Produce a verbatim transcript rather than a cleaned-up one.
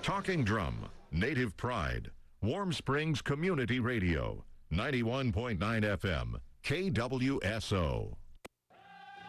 Talking Drum, Native Pride, Warm Springs Community Radio, ninety-one point nine F M, K W S O.